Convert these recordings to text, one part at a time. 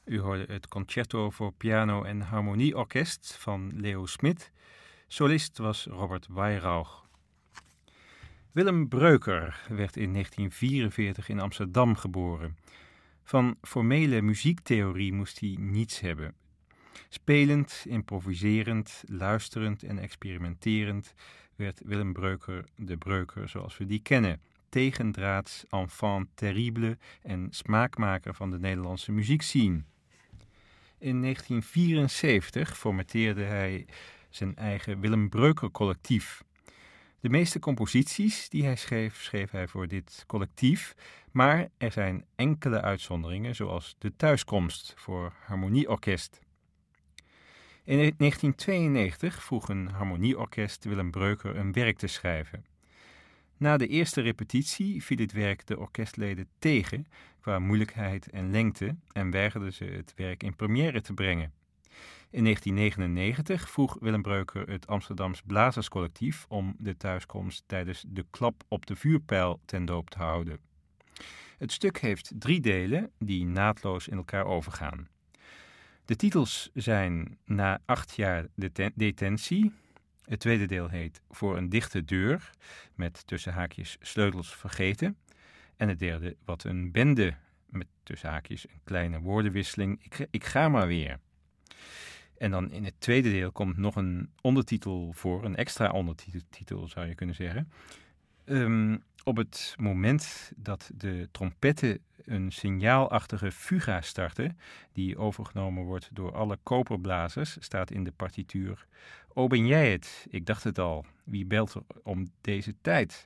U hoorde het concerto voor piano en harmonieorkest van Leo Smit. Solist was Robert Weyrauch. Willem Breuker werd in 1944 in Amsterdam geboren. Van formele muziektheorie moest hij niets hebben. Spelend, improviserend, luisterend en experimenterend werd Willem Breuker de Breuker zoals we die kennen. Tegendraads enfant terrible en smaakmaker van de Nederlandse muziekscene. In 1974 formateerde hij zijn eigen Willem Breuker collectief. De meeste composities die hij schreef hij voor dit collectief, maar er zijn enkele uitzonderingen, zoals De Thuiskomst voor harmonieorkest. In 1992 vroeg een harmonieorkest Willem Breuker een werk te schrijven. Na de eerste repetitie viel het werk de orkestleden tegen qua moeilijkheid en lengte en weigerden ze het werk in première te brengen. In 1999 vroeg Willem Breuker het Amsterdams Blazerscollectief om De Thuiskomst tijdens de klap op de vuurpijl ten doop te houden. Het stuk heeft 3 delen die naadloos in elkaar overgaan. De titels zijn Na 8 jaar detentie. Het tweede deel heet Voor een dichte deur, met tussen haakjes sleutels vergeten. En het derde Wat een bende, met tussen haakjes een kleine woordenwisseling. Ik ga maar weer. En dan in het tweede deel komt nog een ondertitel voor, een extra ondertitel zou je kunnen zeggen. Op het moment dat de trompetten een signaalachtige fuga starten, die overgenomen wordt door alle koperblazers, staat in de partituur: O, ben jij het? Ik dacht het al. Wie belt er om deze tijd?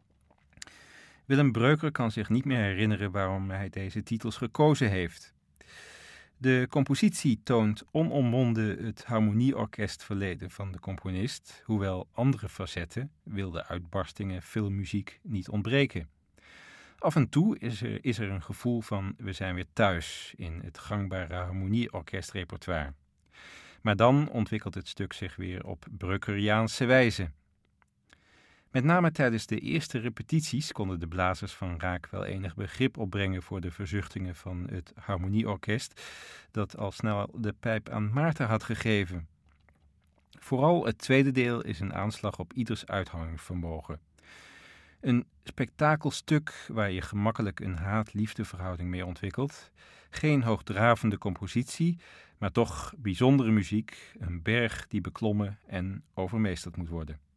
Willem Breuker kan zich niet meer herinneren waarom hij deze titels gekozen heeft. De compositie toont onomwonden het harmonieorkestverleden van de componist, hoewel andere facetten, wilde uitbarstingen, filmmuziek niet ontbreken. Af en toe is er een gevoel van we zijn weer thuis in het gangbare harmonieorkestrepertoire. Maar dan ontwikkelt het stuk zich weer op Breukeriaanse wijze. Met name tijdens de eerste repetities konden de blazers van Raak wel enig begrip opbrengen voor de verzuchtingen van het harmonieorkest, dat al snel de pijp aan Maarten had gegeven. Vooral het tweede deel is een aanslag op ieders uithoudingsvermogen. Een spektakelstuk waar je gemakkelijk een haat-liefdeverhouding mee ontwikkelt. Geen hoogdravende compositie, maar toch bijzondere muziek, een berg die beklommen en overmeesterd moet worden.